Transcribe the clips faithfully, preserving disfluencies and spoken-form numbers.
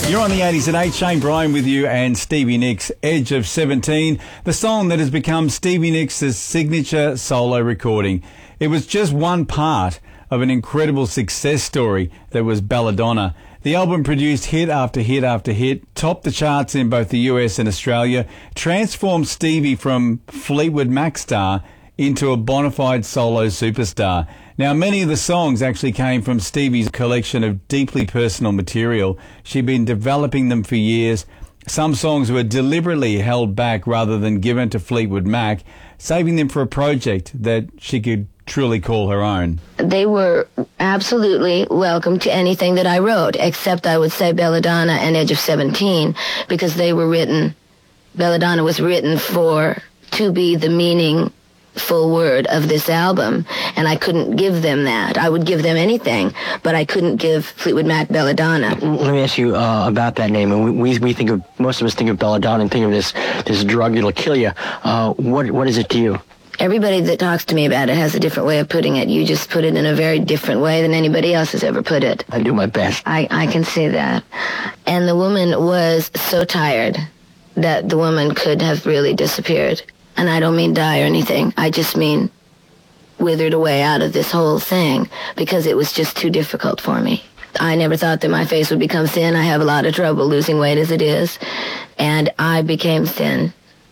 You're on the eighties at eight. Shane Bryan with you and Stevie Nicks, Edge of seventeen, the song that has become Stevie Nicks' signature solo recording. It was just one part of an incredible success story that was Belladonna. The album produced hit after hit after hit, topped the charts in both the U S and Australia, transformed Stevie from Fleetwood Mac star into a bona fide solo superstar. Now, many of the songs actually came from Stevie's collection of deeply personal material. She'd been developing them for years. Some songs were deliberately held back rather than given to Fleetwood Mac, saving them for a project that she could truly call her own. They were absolutely welcome to anything that I wrote, except I would say Belladonna and Edge of seventeen, because they were written, Belladonna was written for, to be the meaning full word of this album, and I couldn't give them that. I would give them anything, but I couldn't give Fleetwood Mac Belladonna. Let me ask you uh, about that name. And we we think of, most of us think of Belladonna and think of this this drug that'll kill you. Uh, what what is it to you? Everybody that talks to me about it has a different way of putting it. You just put it in a very different way than anybody else has ever put it. I do my best. I, I can see that. And the woman was so tired that the woman could have really disappeared. And I don't mean die or anything. I just mean withered away out of this whole thing because it was just too difficult for me. I never thought that my face would become thin. I have a lot of trouble losing weight as it is. And I became thin.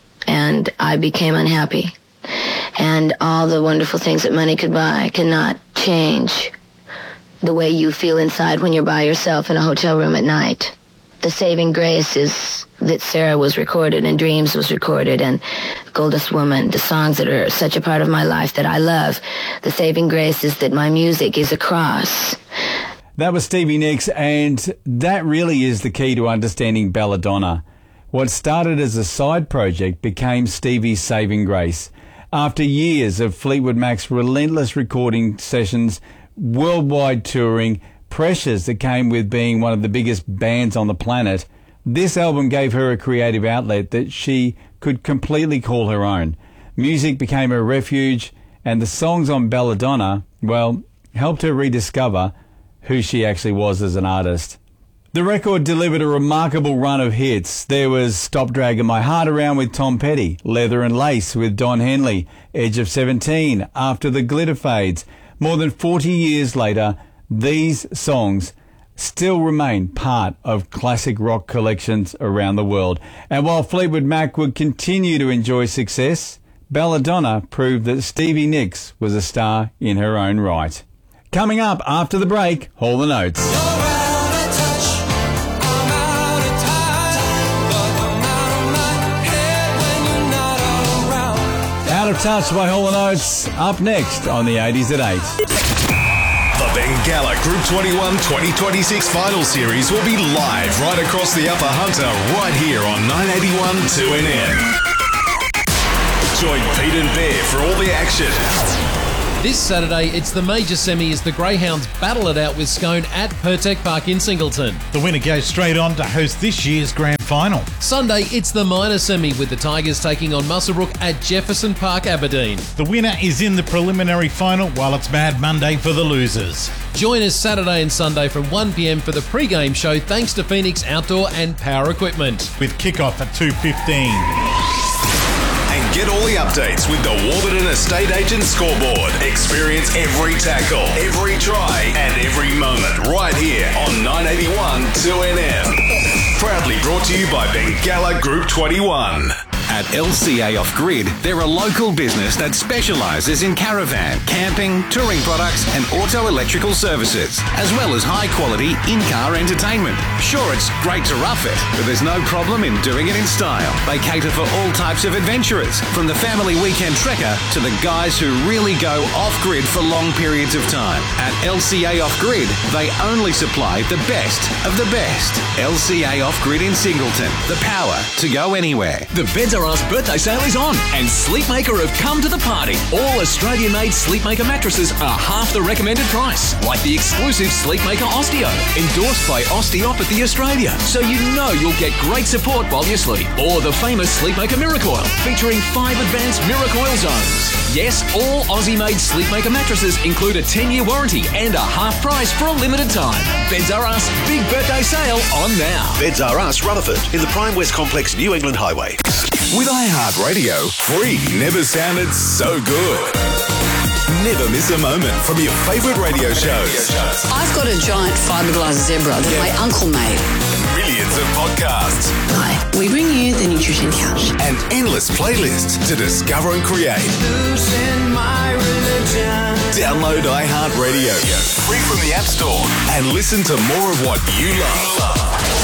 And I became unhappy. And all the wonderful things that money could buy cannot change the way you feel inside when you're by yourself in a hotel room at night. The saving grace is that Sarah was recorded and Dreams was recorded and Goldust Woman, the songs that are such a part of my life that I love. The saving grace is that my music is a cross. That was Stevie Nicks, and that really is the key to understanding Belladonna. What started as a side project became Stevie's saving grace. After years of Fleetwood Mac's relentless recording sessions, worldwide touring, pressures that came with being one of the biggest bands on the planet, this album gave her a creative outlet that she could completely call her own. Music became her refuge, and the songs on Belladonna, well, helped her rediscover who she actually was as an artist. The record delivered a remarkable run of hits. There was Stop Dragging My Heart Around with Tom Petty, Leather and Lace with Don Henley, Edge of seventeen, After the Glitter Fades. More than forty years later, these songs still remain part of classic rock collections around the world. And while Fleetwood Mac would continue to enjoy success, Belladonna proved that Stevie Nicks was a star in her own right. Coming up after the break, Hall and Oates. Out of Touch by Hall and Oates, up next on the eighties at eight. The Bengalla Group twenty-one twenty twenty-six Final Series will be live right across the Upper Hunter right here on nine eighty-one two N N. Join Pete and Bear for all the action. This Saturday, it's the major semi as the Greyhounds battle it out with Scone at Pertec Park in Singleton. The winner goes straight on to host this year's grand final. Sunday, it's the minor semi with the Tigers taking on Muswellbrook at Jefferson Park, Aberdeen. The winner is in the preliminary final, while it's Mad Monday for the losers. Join us Saturday and Sunday from one p m for the pre-game show thanks to Phoenix Outdoor and Power Equipment. With kick-off at two fifteen. And get all the updates with the Warburton Estate Agent Scoreboard. Experience every tackle, every try, and every moment right here on nine eighty-one two N M. Proudly brought to you by Bengalla Group twenty-one. At L C A Off Grid, they're a local business that specialises in caravan, camping, touring products and auto electrical services, as well as high-quality in-car entertainment. Sure, it's great to rough it, but there's no problem in doing it in style. They cater for all types of adventurers, from the family weekend trekker to the guys who really go off-grid for long periods of time. At L C A Off Grid, they only supply the best of the best. L C A Off Grid in Singleton, the power to go anywhere. The beds are Us birthday sale is on, and Sleepmaker have come to the party. All Australian-made Sleepmaker mattresses are half the recommended price, like the exclusive Sleepmaker Osteo, endorsed by Osteopathy Australia, so you know you'll get great support while you sleep. Or the famous Sleepmaker Miracoil, featuring five advanced Miracoil zones. Yes, all Aussie-made Sleepmaker mattresses include a ten-year warranty and a half price for a limited time. Beds R Us big birthday sale on now. Beds R Us, Rutherford, in the Prime West Complex, New England Highway. With iHeartRadio, free never sounded so good. Never miss a moment from your favourite radio shows. I've got a giant fiberglass zebra that yeah. my uncle made. Millions of podcasts. Hi, we bring you the Nutrition Couch. And endless playlists to discover and create. Losing my religion. Download iHeartRadio, free from the App Store, and listen to more of what you love.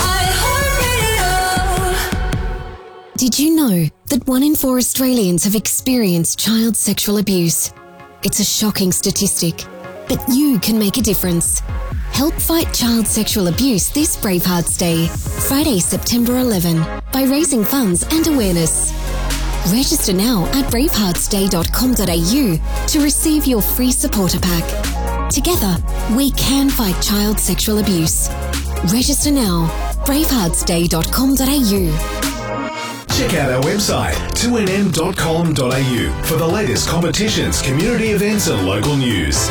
Did you know that one in four Australians have experienced child sexual abuse? It's a shocking statistic, but you can make a difference. Help fight child sexual abuse this Bravehearts Day, Friday, September eleventh, by raising funds and awareness. Register now at bravehearts day dot com dot a u to receive your free supporter pack. Together, we can fight child sexual abuse. Register now, bravehearts day dot com dot a u. Check out our website, two n m dot com dot a u, for the latest competitions, community events and local news.